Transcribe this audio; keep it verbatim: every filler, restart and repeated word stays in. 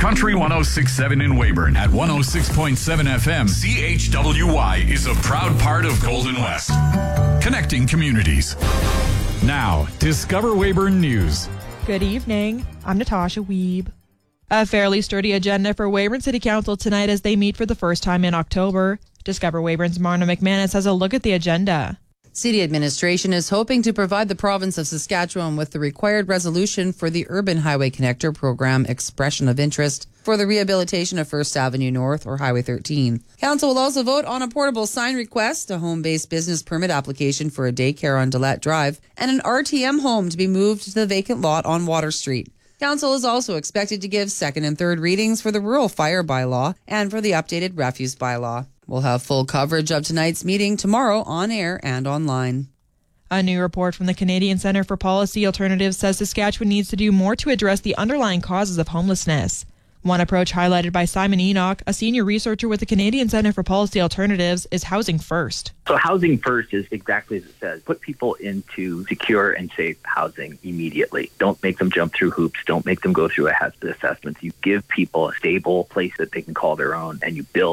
Country one oh six point seven in Weyburn at one oh six point seven F M. C H W Y is a proud part of Golden West. Connecting communities. Now, Discover Weyburn News. Good evening. I'm Natasha Wiebe. A fairly sturdy agenda for Weyburn City Council tonight as they meet for the first time in October. Discover Weyburn's Marna McManus has a look at the agenda. City administration is hoping to provide the province of Saskatchewan with the required resolution for the Urban Highway Connector Program Expression of Interest for the rehabilitation of First Avenue North or Highway thirteen. Council will also vote on a portable sign request, a home-based business permit application for a daycare on Dillette Drive, and an R T M home to be moved to the vacant lot on Water Street. Council is also expected to give second and third readings for the Rural Fire Bylaw and for the updated Refuse Bylaw. We'll have full coverage of tonight's meeting tomorrow on air and online. A new report from the Canadian Centre for Policy Alternatives says Saskatchewan needs to do more to address the underlying causes of homelessness. One approach highlighted by Simon Enoch, a senior researcher with the Canadian Centre for Policy Alternatives, is housing first. So housing first is exactly as it says. Put people into secure and safe housing immediately. Don't make them jump through hoops. Don't make them go through a hazard assessment. You give people a stable place that they can call their own, and you build